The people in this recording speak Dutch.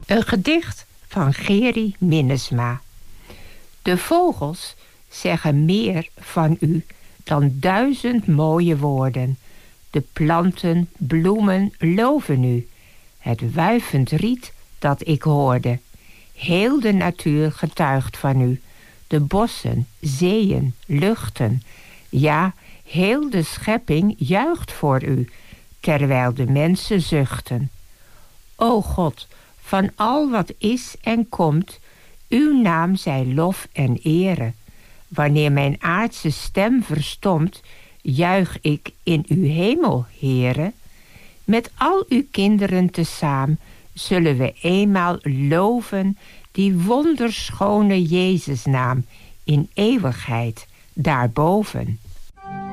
Een gedicht van Geri Minnesma. De vogels zeggen meer van u dan 1000 mooie woorden. De planten, bloemen loven u. Het wuivend riet dat ik hoorde. Heel de natuur getuigt van u. De bossen, zeeën, luchten. Ja, heel de schepping juicht voor u, terwijl de mensen zuchten. O God, van al wat is en komt, uw naam zij lof en ere. Wanneer mijn aardse stem verstomt, juich ik in uw hemel, Heere. Met al uw kinderen tezaam zullen we eenmaal loven die wonderschone Jezusnaam in eeuwigheid daarboven.